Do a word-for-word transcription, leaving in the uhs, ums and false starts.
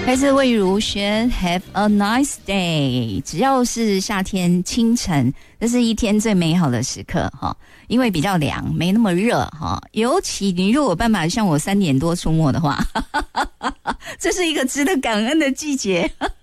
来自魏如萱 Have a nice day。 只要是夏天清晨，这是一天最美好的时刻哈，因为比较凉，没那么热哈。尤其你如果有办法像我三点多出没的话，这是一个值得感恩的季节。